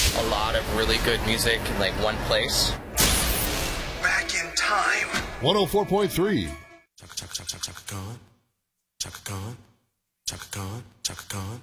a lot of really good music in like one place. Back in time. 104.3. Chaka Khan, Chaka Khan, Chaka Khan, Chaka Khan.